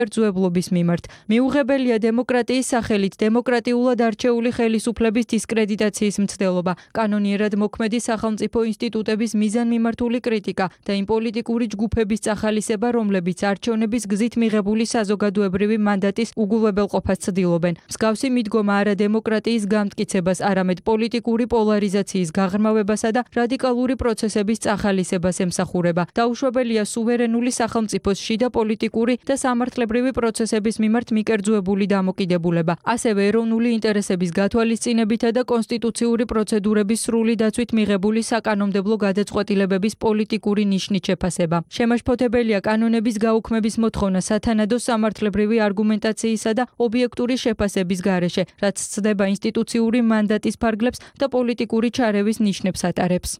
კერძუებლობის მიმართ. მიუღებელია დემოკრატიის სახელით დემოკრატიულად არჩეული ხელისუფლების დისკრედიტაციის მცდელობა, კანონიერად მოქმედი სახელმწიფო ინსტიტუტების მიზანმიმართული კრიტიკა და იმ პოლიტიკური ჯგუფების წახალისება, რომლებიც არჩევნების გზით მიღებული საზოგადოებრივი მანდატის უგულებელყოფას ცდილობენ. მსგავსი მიდგომა არა დემოკრატიის გამტკიცებას, არამედ პოლიტიკური პოლარიზაციის გაღრმავებასა და რადიკალური პროცესების წახალისებას ემსახურება. დაუშვებელია სუვერენული სახელმწიფოს შიდა პოლიტიკური და სამართლებრივი პროცესების მიმართ მიკერძუებული დამოკიდებულება. ასევე ეროვნული ინტერესების გათვალისწინებითა და კონსტიტუციური პროცედურების სრული დაცვით მიღებული საკანონმდებლო გადაწყვეტილებების პოლიტიკური ნიშნით შეფასება. შემაშფოთებელია კანონების გაუქმების მოთხოვნა სათანადო სამართლებრივი არგუმენტაციისა და ობიექტური შეფასების გარეშე, რაც ცდება ინსტიტუციური მანდატის ფარგლებს და პოლიტიკური ჩარევის ნიშნებს ატარებს.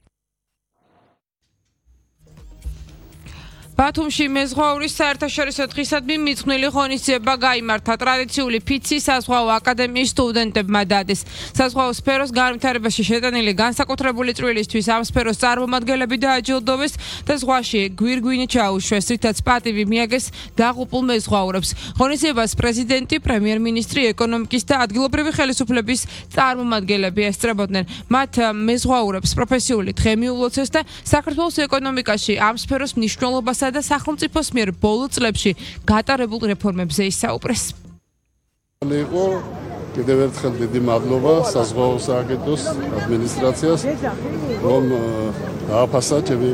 ბათუმში მეზღვაურის საერთაშორისო დღისადმი მიძღვნილი ღონისძიება გაიმართა. ტრადიციული ფიცი საზღვაო აკადემიის სტუდენტებმა დადეს. საზღვაო სფეროს განვითარებაში შეტანილი განსაკუთრებული წვლილისთვის ამ სფეროს წარმომადგენლები დააჯილდოვეს და ზღვაში გვირგვინი ჩაუშვეს, რითაც პატივი მიაგეს დაღუპულ მეზღვაურებს. ღონისძიებას პრეზიდენტი, პრემიერ-მინისტრი, ეკონომიკის და ადგილობრივი ხელისუფლების წარმომადგენლები ესწრებოდნენ. მათ მეზღვაურებს პროფესიული დღე მიულოცეს და საქართველოს ეკონომიკაში ამ სფეროს მნიშვნელობასა და სახელმწიფოს მიერ ბოლო წლებში გატარებულ რეფორმებზე ისაუბრეს. იყო კიდევ ერთხელ დიდი მადლობა საზღვაო სააგენტოს ადმინისტრაციას, რომ დააფასა ჩემი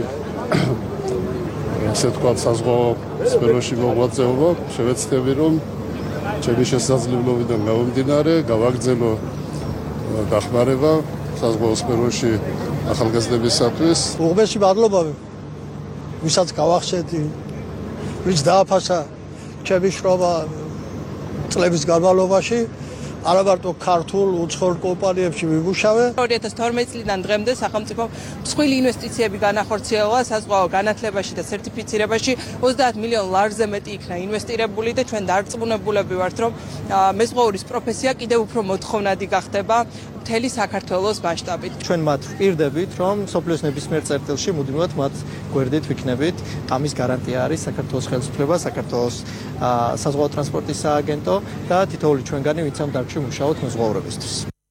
ესე თქვა საზღვაო სფეროში მოღვაწეობა. შევეცდები, რომ ჩემი შესაძლებლობიდან გამომდინარე გავაგრძელო დახმარება საზღვაო სფეროში ახალგაზრდებისათვის. უღბესი მადლობა ვისაც გავახსენდი, ვინც დააფასა ჩემი შრომა წლების განმავლობაში, არა მარტო ქართულ უცხოურ კომპანიებში ვიმუშავე. 2012 წლიდან დღემდე სახელმწიფო მსხვილი ინვესტიციები განახორციელა საზღვაო განათლებაში და სერტიფიცირებაში 30 მილიონ ლარზე მეტი იქნა ინვესტირებული და ჩვენ დარწმუნებულები ვართ, რომ მეზღვაურის პროფესია კიდევ უფრო მოთხოვნადი გახდება მთელი საქართველოს მასშტაბით. ჩვენ მათ ვპირდებით, რომ სოფლიოს ნებისმიერ წერტილში მუდმივად მათ გვერდით ვიქნებით. ამის გარანტია არის საქართველოს ხელისუფლება, საქართველოს საზღვაო ტრანსპორტის სააგენტო და თითოეული ჩვენგანი, ვინც ამ დარგში მუშაობთ მეზღვაურებისთვის.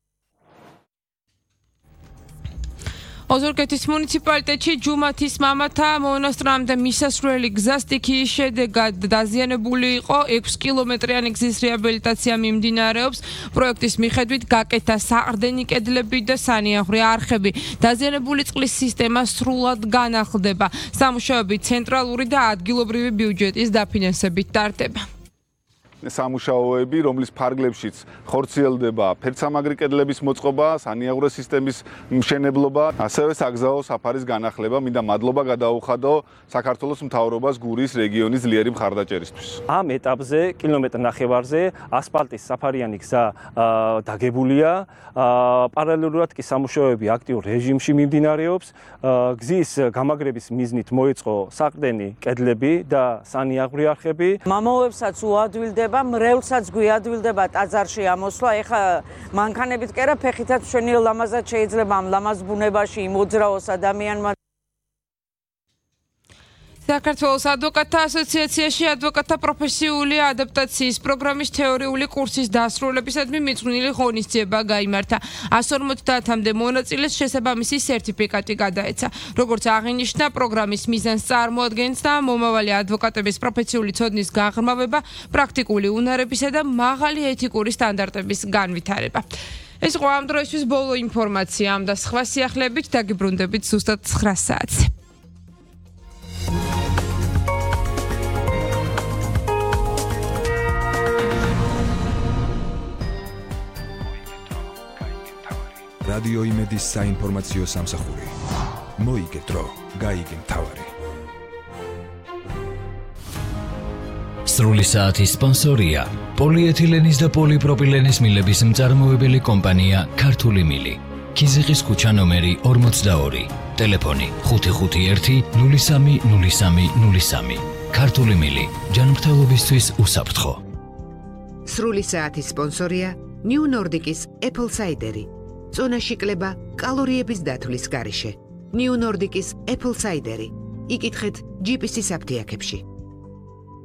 ოზურგეთის მუნიციპალიტეტში ჯუმათის მამათა მონასტრამდე მისასვლელი გზა სტიქიის შედეგად დაზიანებული იყო. 6 კილომეტრიანი გზის რეაბილიტაცია მიმდინარეობს. პროექტის მიხედვით გაკეთა საყრდენი კედლები და სანიაღვრე არხები. დაზიანებული წყლის სისტემა სრულად განახლდება. სამუშაოები ცენტრალური და ადგილობრივი ბიუჯეტის დაფინანსებით ტარდება. სამუშაოები, რომლის ფარგლებშიც ხორციელდება ფერცამაგრი კედლების მოწყობა, სანიაღვრე სისტემის მშენებლობა, ასევე საგზაო საფარის განახლება. მინდა მადლობა გადაუხადო საქართველოს მთავრობას გურიის რეგიონის ძლიერი მხარდაჭერისთვის. ამ ეტაპზე კილომეტრ ნახევარზე ასფალტის საფარიანი გზა დაგებულია. პარალელურად კი სამუშაოები აქტიურ რეჟიმში მიმდინარეობს. გზის გამაგრების მიზნით მოეწყო საყრდენი კედლები და სანიაღვრე არხები. მამაოებსაც უადვილდება, მრევლსაც გვიადვილდება ტაძარში ამოსვლა. ეხლა მანქანებით კი არა, ფეხითაც მშვენიერ ლამაზად შეიძლება ამ ლამაზ ბუნებაში იმოძრაოს ადამიანმა. საქართველოს ადვოკატთა ასოციაციაში ადვოკატთა პროფესიული ადაპტაციის პროგრამის თეორიული კურსის დასრულებისადმი მიძღვნილი ღონისძიება გაიმართა. 150-მდე მონაწილეს შესაბამისი სერტიფიკატი გადაეცა. როგორც აღინიშნა, პროგრამის მიზანს წარმოადგენს და მომავალი ადვოკატების პროფესიული ცოდნის გაღრმავება, პრაქტიკული უნარებისა და მაღალი ეთიკური სტანდარტების განვითარება. ეს იყო ამ დროისთვის ბოლო ინფორმაცია. ამ და სხვა სიახლეებით დაგიბრუნდებით ზუსტად 9 საათზე. რადიო იმედის საინფორმაციო სამსახური. მოიგეთ დრო, გაიგე მთავარი. სრული საათის სპონსორია პოლიეთილენის და პოლიპროპილენის მილების მწარმოებელი კომპანია ქართული მილი. ქიზიყის ქუჩა ნომერი 42. ტელეფონი 551 03 03 03. ქართული მილი. ჯანმრთელობისთვის უსაფრთხო. სრული საათის სპონსორია New Nordic-ის Apple Cider. წონაში კლება კალორიების დათვლის გარეშე. New Nordic-ის Apple Cider. იკითხეთ GPS-ის აფთიაქებში.